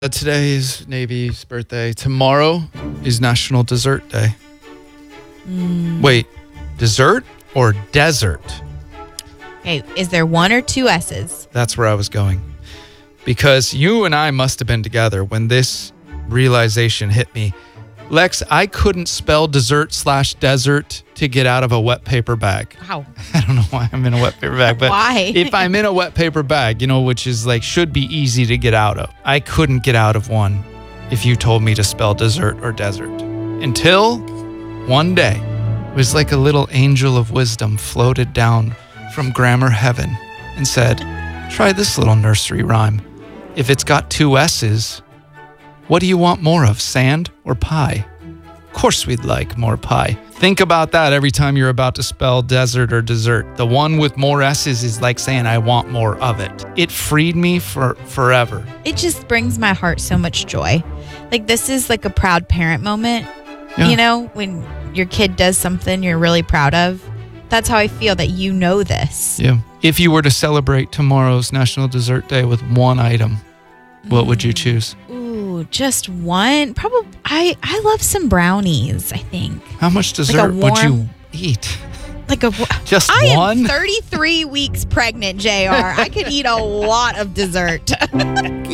Today is Navy's birthday. Tomorrow is National Dessert Day. Wait, dessert or desert? Okay, is there one or two S's? That's where I was going. Because you and I must have been together when this realization hit me. Lex, I couldn't spell dessert/desert to get out of a wet paper bag. How? I don't know why I'm in a wet paper bag, but Why? if I'm in a wet paper bag, which is should be easy to get out of. I couldn't get out of one if you told me to spell dessert or desert. Until one day, it was like a little angel of wisdom floated down from grammar heaven and said, try this little nursery rhyme. If it's got two S's, what do you want more of, sand or pie? Of course we'd like more pie. Think about that every time you're about to spell desert or dessert. The one with more S's is like saying, I want more of it. It freed me for forever. It just brings my heart so much joy. This is like a proud parent moment. Yeah. When your kid does something you're really proud of. That's how I feel that this. Yeah. If you were to celebrate tomorrow's National Dessert Day with one item, what would you choose? Ooh, just one? Probably. I love some brownies, I think. How much dessert would you eat? Just I one? am 33 weeks pregnant, JR. I could eat a lot of dessert.